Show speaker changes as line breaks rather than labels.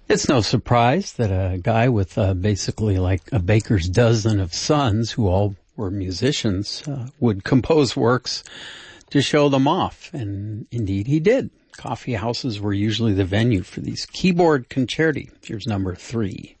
It's no surprise that a guy with basically like a baker's dozen of sons who all were musicians would compose works to show them off. And indeed he did. Coffee houses were usually the venue for these keyboard concerti. Here's number 3.